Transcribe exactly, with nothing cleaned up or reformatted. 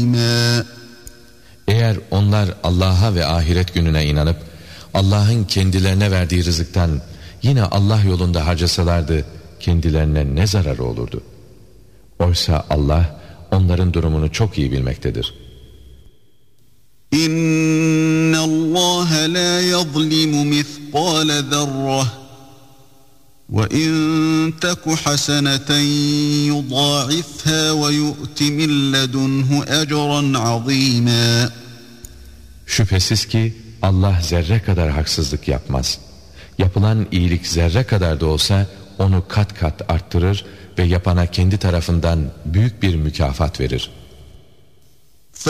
Eğer onlar Allah'a ve ahiret gününe inanıp Allah'ın kendilerine verdiği rızıktan yine Allah yolunda harcasalardı kendilerine ne zararı olurdu? Oysa Allah onların durumunu çok iyi bilmektedir. İnna Allah la yuzlimu mithqala zerrah ve in taku haseneten yudâifhâ ve yu'ti min ledunhu ecran azîmâ. Şüphesiz ki Allah zerre kadar haksızlık yapmaz. Yapılan iyilik zerre kadar da olsa onu kat kat arttırır ve yapana kendi tarafından büyük bir mükafat verir.